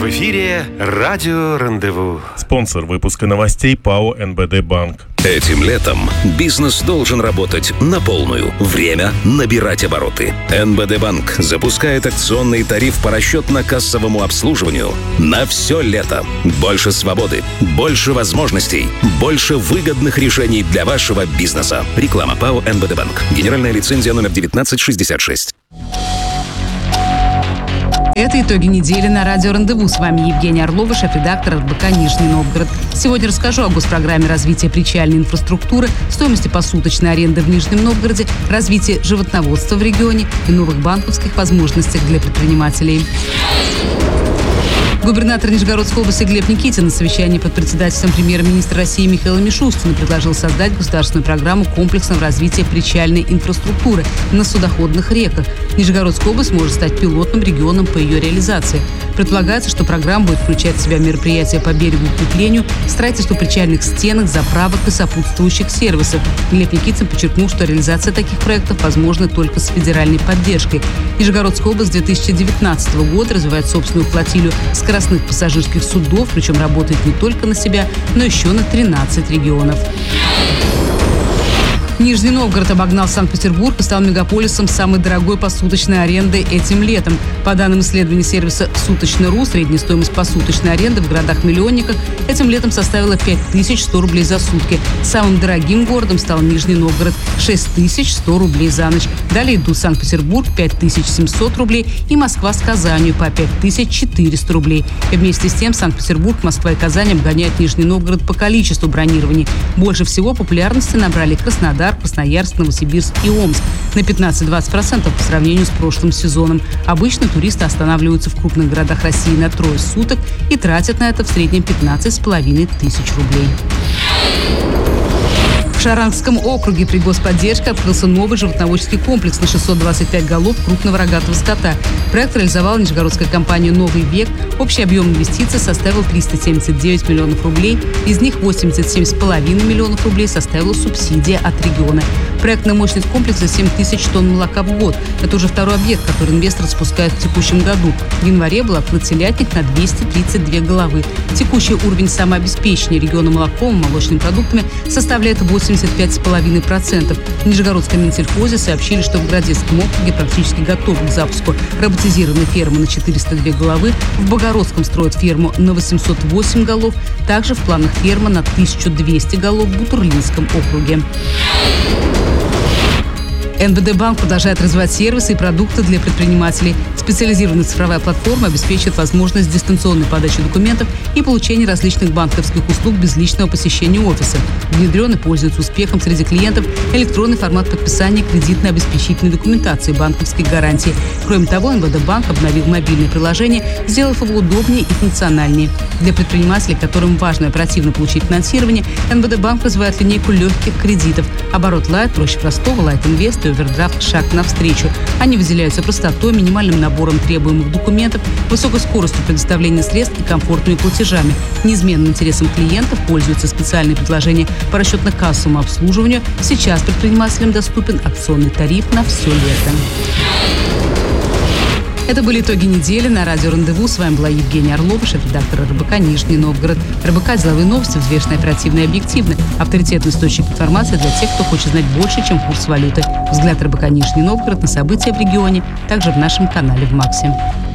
В эфире «Радио Рандеву». Спонсор выпуска новостей ПАО «НБД Банк». Этим летом бизнес должен работать на полную. Время набирать обороты. НБД Банк запускает акционный тариф по расчетно-кассовому обслуживанию на все лето. Больше свободы, больше возможностей, больше выгодных решений для вашего бизнеса. Реклама ПАО «НБД Банк». Генеральная лицензия номер 1966. Это итоги недели на радио «Рандеву». С вами Евгения Орлова, шеф-редактор РБК «Нижний Новгород». Сегодня расскажу о госпрограмме развития причальной инфраструктуры, стоимости посуточной аренды в Нижнем Новгороде, развитии животноводства в регионе и новых банковских возможностях для предпринимателей. Губернатор Нижегородской области Глеб Никитин на совещании под председательством премьер-министра России Михаила Мишустина предложил создать государственную программу комплексного развития причальной инфраструктуры на судоходных реках. Нижегородская область может стать пилотным регионом по ее реализации. Предполагается, что программа будет включать в себя мероприятия по берегу укреплению, строительство причальных стенок, заправок и сопутствующих сервисов. Глеб Никитин подчеркнул, что реализация таких проектов возможна только с федеральной поддержкой. Нижегородская область с 2019 года развивает собственную флотилию скоростных пассажирских судов, причем работает не только на себя, но еще на 13 регионов. Нижний Новгород обогнал Санкт-Петербург и стал мегаполисом с самой дорогой посуточной арендой этим летом. По данным исследований сервиса «Суточно.ру», средняя стоимость посуточной аренды в городах-миллионниках этим летом составила 5100 рублей за сутки. Самым дорогим городом стал Нижний Новгород – 6100 рублей за ночь. Далее идут Санкт-Петербург – 5700 рублей и Москва с Казанью по 5400 рублей. И вместе с тем Санкт-Петербург, Москва и Казань обгоняют Нижний Новгород по количеству бронирований. Больше всего популярности набрали Краснодар, Красноярск, Новосибирск и Омск на 15-20% по сравнению с прошлым сезоном. Обычно туристы останавливаются в крупных городах России на трое суток и тратят на это в среднем 15,5 тысяч рублей. В Шарангском округе при господдержке открылся новый животноводческий комплекс на 625 голов крупного рогатого скота. Проект реализовала нижегородская компания «Новый век». Общий объем инвестиций составил 379 миллионов рублей. Из них 87,5 миллионов рублей составила субсидия от региона. Проектная мощность комплекса 7 тысяч тонн молока в год. Это уже второй объект, который инвестор запускает в текущем году. В январе был открыт телятник на 232 головы. Текущий уровень самообеспечения региона молоком и молочными продуктами составляет 85,5%. В Нижегородском Минсельхозе сообщили, что в Городецком округе практически готовы к запуску роботизированной фермы на 402 головы. В Богородском строят ферму на 808 голов. Также в планах ферма на 1200 голов в Бутурлинском округе. НБД Банк продолжает развивать сервисы и продукты для предпринимателей. Специализированная цифровая платформа обеспечит возможность дистанционной подачи документов и получения различных банковских услуг без личного посещения офиса. Внедрен и пользуется успехом среди клиентов электронный формат подписания кредитной обеспечительной документации банковской гарантии. Кроме того, НБД Банк обновил мобильное приложение, сделав его удобнее и функциональнее. Для предпринимателей, которым важно оперативно получить финансирование, НБД Банк развивает линейку легких кредитов. Оборот Лайт проще простого, Лайт Инвест и овердрафт шаг навстречу. Они выделяются простотой, минимальным набором требуемых документов, высокой скоростью предоставления средств и комфортными платежами. Неизменным интересом клиентов пользуются специальные предложения по расчетно-кассовому обслуживанию. Сейчас предпринимателям доступен акционный тариф на все лето. Это были итоги недели на радио «Рандеву». С вами была Евгения Орлова, шеф-редактор РБК «Нижний Новгород». РБК – деловые новости, взвешенные, оперативные и объективны. Авторитетный источник информации для тех, кто хочет знать больше, чем курс валюты. Взгляд РБК «Нижний Новгород» на события в регионе, также в нашем канале в Максе.